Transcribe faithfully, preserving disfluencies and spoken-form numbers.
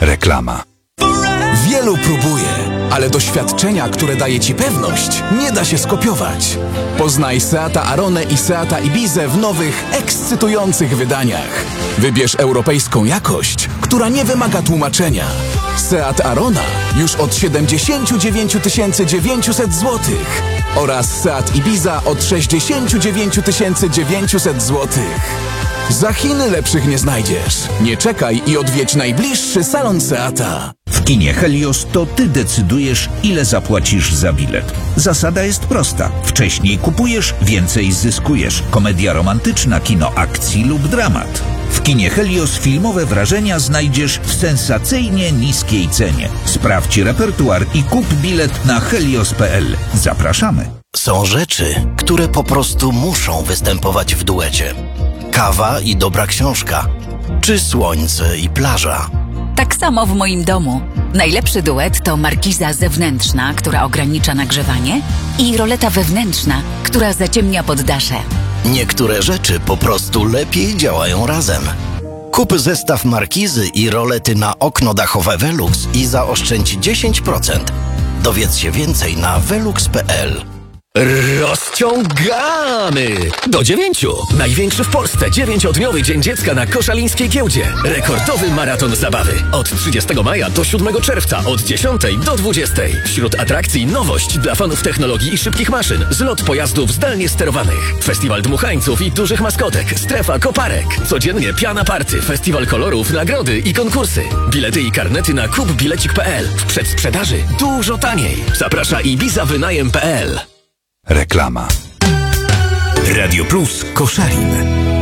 Reklama. Wielu próbuje, ale doświadczenia, które daje Ci pewność, nie da się skopiować. Poznaj Seata Aronę i Seata Ibizę w nowych, ekscytujących wydaniach. Wybierz europejską jakość, która nie wymaga tłumaczenia. Seat Arona już od siedemdziesiąt dziewięć tysięcy dziewięćset złotych oraz Seat Ibiza od sześćdziesiąt dziewięć tysięcy dziewięćset złotych. Za Chiny lepszych nie znajdziesz. Nie czekaj i odwiedź najbliższy salon Seata. W kinie Helios to Ty decydujesz, ile zapłacisz za bilet. Zasada jest prosta. Wcześniej kupujesz, więcej zyskujesz. Komedia romantyczna, kino akcji lub dramat. W kinie Helios filmowe wrażenia znajdziesz w sensacyjnie niskiej cenie. Sprawdź repertuar i kup bilet na helios kropka p l. Zapraszamy. Są rzeczy, które po prostu muszą występować w duecie. Kawa i dobra książka, czy słońce i plaża. Tak samo w moim domu. Najlepszy duet to markiza zewnętrzna, która ogranicza nagrzewanie, i roleta wewnętrzna, która zaciemnia poddasze. Niektóre rzeczy po prostu lepiej działają razem. Kup zestaw markizy i rolety na okno dachowe Velux i zaoszczędź dziesięć procent. Dowiedz się więcej na velux kropka p l. Rozciągamy! Do dziewięciu! Największy w Polsce dziewięciodniowy Dzień Dziecka na Koszalińskiej Giełdzie. Rekordowy maraton zabawy. Od trzydziestego maja do siódmego czerwca, od dziesiątej do dwudziestej. Wśród atrakcji nowość dla fanów technologii i szybkich maszyn. Zlot pojazdów zdalnie sterowanych. Festiwal dmuchańców i dużych maskotek. Strefa koparek. Codziennie piana party. Festiwal kolorów, nagrody i konkursy. Bilety i karnety na kupbilecik kropka p l. W przedsprzedaży dużo taniej. Zaprasza ibiza wynajem kropka p l. Reklama. Radio Plus Koszalin.